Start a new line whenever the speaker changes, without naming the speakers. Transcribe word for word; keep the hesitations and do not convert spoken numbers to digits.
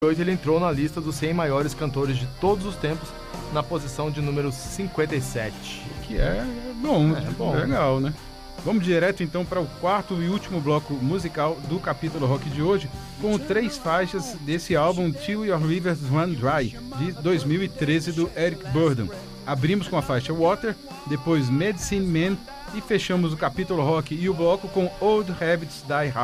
Hoje ele entrou na lista dos cem maiores cantores de todos os tempos, na posição de número cinquenta e sete.
Que é bom,
É bom.
legal, né? Vamos direto então para o quarto e último bloco musical do capítulo rock de hoje, com três faixas desse álbum Till Your Rivers Run Dry, de dois mil e treze, do Eric Burdon. Abrimos com a faixa Water, depois Medicine Man e fechamos o capítulo rock e o bloco com Old Habits Die Hard.